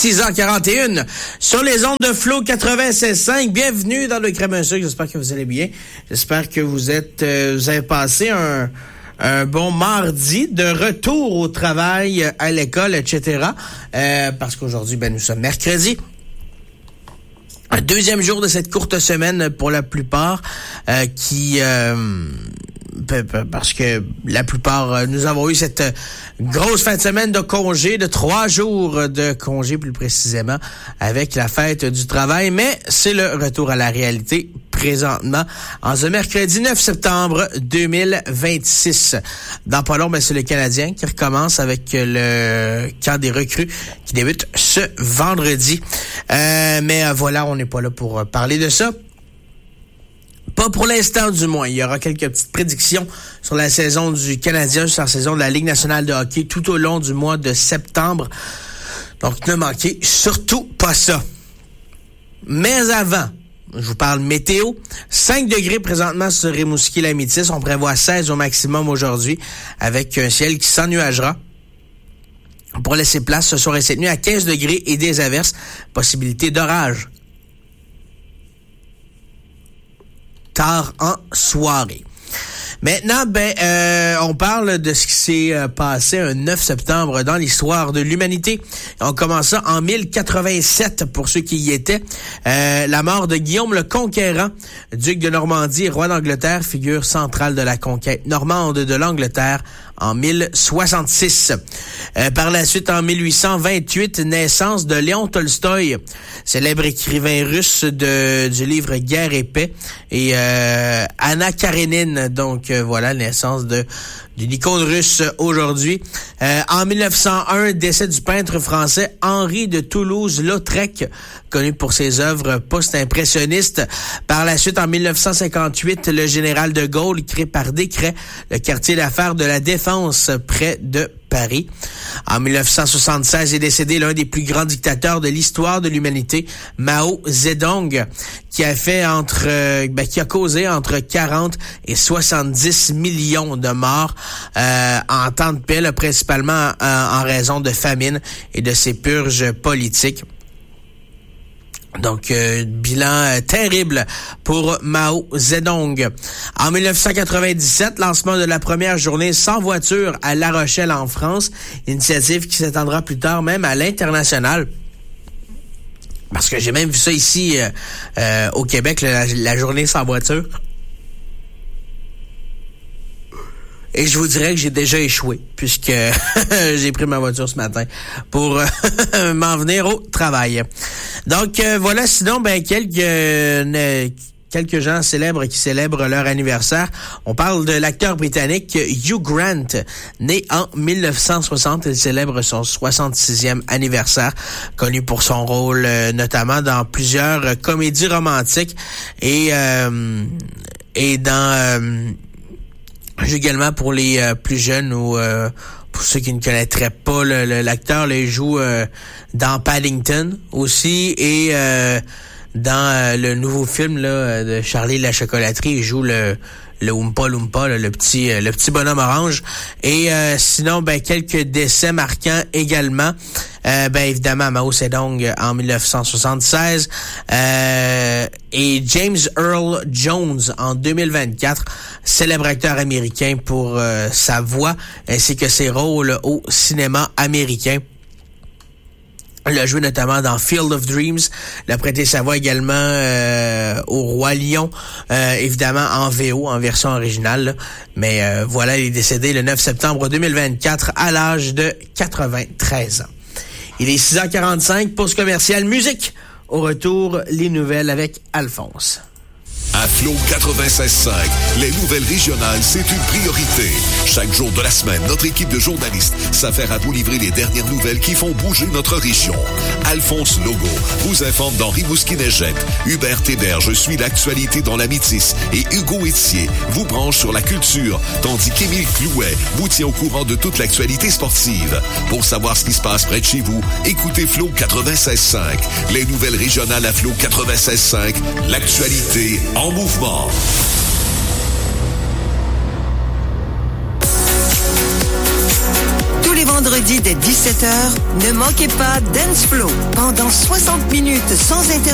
6h41 sur les ondes de Flow 96.5. Bienvenue dans le Crème à sucre. J'espère que vous allez bien. J'espère que vous avez passé un bon mardi de retour au travail, à l'école, etc. Parce qu'aujourd'hui, nous sommes mercredi. Un deuxième jour de cette courte semaine pour la plupart parce que la plupart, nous avons eu cette grosse fin de semaine de congé, de 3 jours de congé plus précisément, avec la fête du travail, mais c'est le retour à la réalité présentement, en ce mercredi 9 septembre 2026. Dans pas long, c'est le Canadien qui recommence avec le camp des recrues qui débute ce vendredi. Mais voilà, on n'est pas là pour parler de ça. Pas pour l'instant, du moins. Il y aura quelques petites prédictions sur la saison du Canadien, sur la saison de la Ligue nationale de hockey tout au long du mois de septembre. Donc, ne manquez surtout pas ça. Mais avant, je vous parle météo. 5 degrés présentement sur Rimouski-Lamitis. On prévoit 16 au maximum aujourd'hui, avec un ciel qui s'ennuagera pour laisser place ce soir et cette nuit à 15 degrés et des averses. Possibilité d'orage tard en soirée. Maintenant, on parle de ce qui s'est passé un 9 septembre dans l'histoire de l'humanité. On commence ça en 1087 pour ceux qui y étaient. La mort de Guillaume le Conquérant, duc de Normandie et roi d'Angleterre, figure centrale de la conquête normande de l'Angleterre en 1066. Par la suite, en 1828, naissance de Léon Tolstoï, célèbre écrivain russe du livre Guerre et paix, et Anna Karénine, donc voilà, naissance d'une icône russe aujourd'hui. En 1901, décès du peintre français Henri de Toulouse-Lautrec, connu pour ses œuvres post-impressionnistes. Par la suite, en 1958, le général de Gaulle crée par décret le quartier d'affaires de la Défense près de Paris. En 1976 est décédé l'un des plus grands dictateurs de l'histoire de l'humanité, Mao Zedong, qui a causé entre 40 et 70 millions de morts en temps de paix, principalement en raison de famine et de ses purges politiques. Donc, bilan terrible pour Mao Zedong. En 1997, lancement de la première journée sans voiture à La Rochelle en France, initiative qui s'étendra plus tard même à l'international. Parce que j'ai même vu ça ici au Québec, la journée sans voiture. Et je vous dirais que j'ai déjà échoué, puisque j'ai pris ma voiture ce matin pour m'en venir au travail. Donc voilà, sinon quelques gens célèbres qui célèbrent leur anniversaire. On parle de l'acteur britannique Hugh Grant, né en 1960. Il célèbre son 66e anniversaire, connu pour son rôle notamment dans plusieurs comédies romantiques et dans également pour les plus jeunes ou pour ceux qui ne connaîtraient pas l'acteur, il joue dans Paddington aussi et dans le nouveau film de Charlie la chocolaterie, il joue le Oompa Loompa, le petit bonhomme orange. Et sinon, quelques décès marquants également. Évidemment, Mao Zedong en 1976 et James Earl Jones en 2024, célèbre acteur américain pour sa voix ainsi que ses rôles au cinéma américain. Il a joué notamment dans Field of Dreams. Il a prêté sa voix également au Roi Lion, évidemment en VO, en version originale. Là. Mais voilà, il est décédé le 9 septembre 2024 à l'âge de 93 ans. Il est 6h45, pause commerciale, musique. Au retour, les nouvelles avec Alphonse. À Flow 96.5, les nouvelles régionales, c'est une priorité. Chaque jour de la semaine, notre équipe de journalistes s'affaire à vous livrer les dernières nouvelles qui font bouger notre région. Alphonse Logo vous informe dans Rimouski-Neigette. Hubert Héberge suit l'actualité dans la Métis et Hugo Etier vous branche sur la culture, tandis qu'Émile Clouet vous tient au courant de toute l'actualité sportive. Pour savoir ce qui se passe près de chez vous, écoutez Flow 96.5. Les nouvelles régionales à Flow 96.5, l'actualité en mouvement. vendredi dès 17h, ne manquez pas Dance Flow pendant 60 minutes sans interruption.